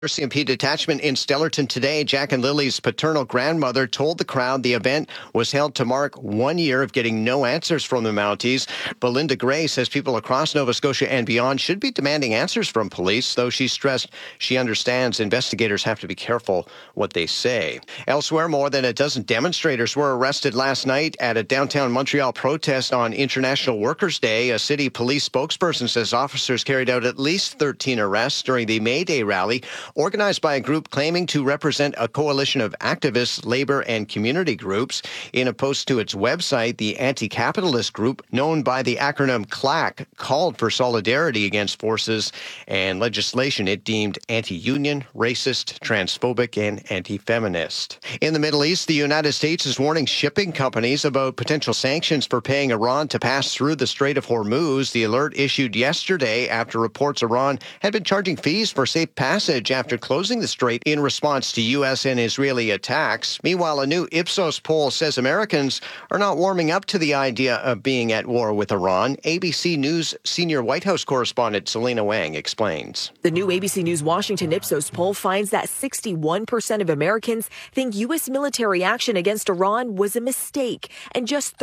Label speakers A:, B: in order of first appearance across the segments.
A: RCMP detachment in Stellarton today. Jack and Lily's paternal grandmother told the crowd the event was held to mark 1 year of getting no answers from the Mounties. Belinda Gray says people across Nova Scotia and beyond should be demanding answers from police, though she stressed she understands investigators have to be careful what they say. Elsewhere, more than a dozen demonstrators were arrested last night at a downtown Montreal protest on International Workers' Day. A city police spokesperson says officers carried out at least 13 arrests during the May Day rally, organized by a group claiming to represent a coalition of activists, labor, and community groups. In a post to its website, the anti-capitalist group, known by the acronym CLAC, called for solidarity against forces and legislation it deemed anti-union, racist, transphobic, and anti-feminist. In the Middle East, the United States is warning shipping companies about potential sanctions for paying Iran to pass through the Strait of Hormuz. The alert issued yesterday after reports Iran had been charging fees for safe passage after closing the strait in response to U.S. and Israeli attacks. Meanwhile, a new Ipsos poll says Americans are not warming up to the idea of being at war with Iran. ABC News senior White House correspondent Selena Wang explains.
B: The new ABC News Washington Ipsos poll finds that 61% of Americans think U.S. military action against Iran was a mistake, and just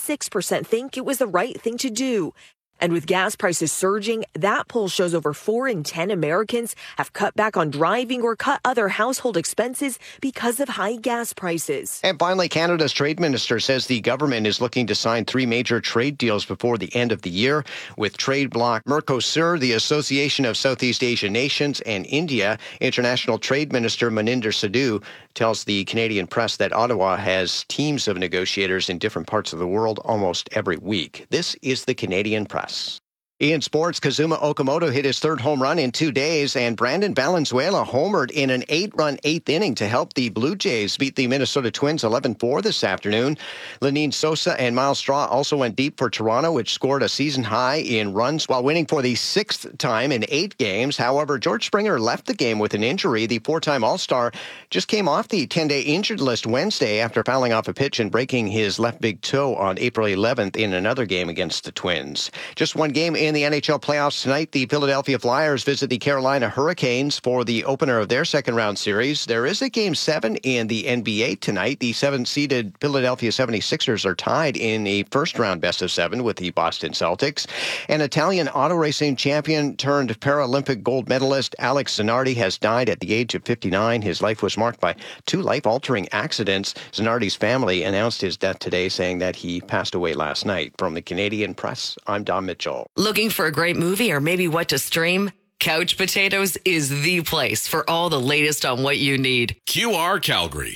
B: 36% think it was the right thing to do. And with gas prices surging, that poll shows over 4 in 10 Americans have cut back on driving or cut other household expenses because of high gas prices.
A: And finally, Canada's trade minister says the government is looking to sign 3 major trade deals before the end of the year with trade bloc Mercosur, the Association of Southeast Asian Nations, and India. International Trade Minister Maninder Sidhu tells the Canadian press that Ottawa has teams of negotiators in different parts of the world almost every week. This is the Canadian Press. In sports, Kazuma Okamoto hit his 3rd home run in 2 days, and Brandon Valenzuela homered in an 8-run 8th inning to help the Blue Jays beat the Minnesota Twins 11-4 this afternoon. Lenine Sosa and Miles Straw also went deep for Toronto, which scored a season high in runs while winning for the 6th time in 8 games. However, George Springer left the game with an injury. The 4-time All-Star just came off the 10-day injured list Wednesday after fouling off a pitch and breaking his left big toe on April 11th in another game against the Twins. Just one game in the NHL playoffs tonight. The Philadelphia Flyers visit the Carolina Hurricanes for the opener of their second-round series. There is a Game 7 in the NBA tonight. The 7th-seeded Philadelphia 76ers are tied in a first-round best-of-7 with the Boston Celtics. An Italian auto racing champion turned Paralympic gold medalist Alex Zanardi has died at the age of 59. His life was marked by 2 life-altering accidents. Zanardi's family announced his death today, saying that he passed away last night. From the Canadian Press, I'm Don Mitchell.
C: Looking for a great movie or maybe what to stream? Couch Potatoes is the place for all the latest on what you need.
D: QR Calgary.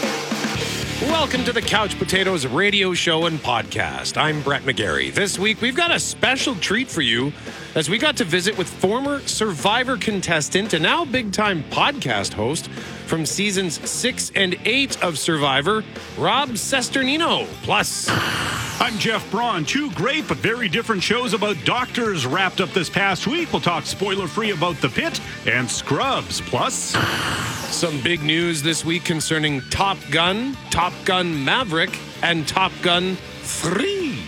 E: Welcome to the Couch Potatoes radio show and podcast. I'm Brett McGarry. This week, we've got a special treat for you as we got to visit with former Survivor contestant and now big-time podcast host from seasons 6 and 8 of Survivor, Rob Cesternino. Plus,
F: I'm Jeff Braun. 2 great but very different shows about doctors wrapped up this past week. We'll talk spoiler-free about The Pit and Scrubs. Plus,
E: some big news this week concerning Top Gun Maverick, and Top Gun 3.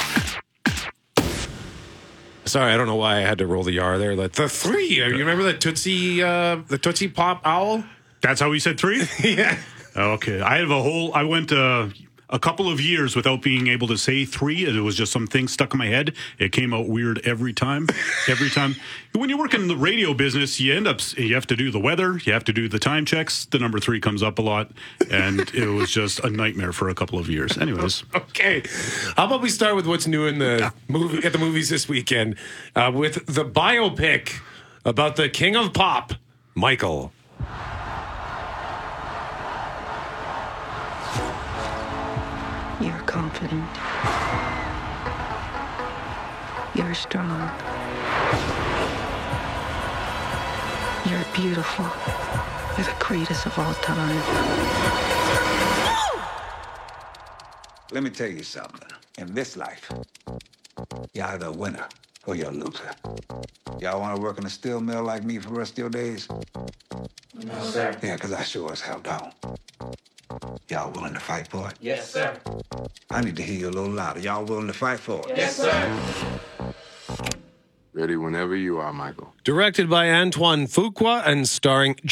E: Sorry, I don't know why I had to roll the R there. The 3. You remember the Tootsie Pop Owl?
F: that's how we said 3?
E: Yeah.
F: Okay. I went a couple of years without being able to say 3. It was just something stuck in my head. It came out weird every time. Every time. When you work in the radio business, you have to do the weather, you have to do the time checks. The number 3 comes up a lot, and it was just a nightmare for a couple of years. Anyways.
E: Okay. How about we start with what's new in the movie at the movies this weekend with the biopic about the King of Pop, Michael.
G: You're confident. You're strong. You're beautiful. You're the greatest of all time.
H: Let me tell you something. In this life, you're either a winner or you're a loser. Y'all want to work in a steel mill like me for the rest of your days?
I: No, sir.
H: Yeah, because I sure as hell don't. Y'all willing to fight for it?
I: Yes, sir.
H: I need to hear you a little louder. Y'all willing to fight for it?
I: Yes, sir.
J: Ready whenever you are, Michael.
E: Directed by Antoine Fuqua and starring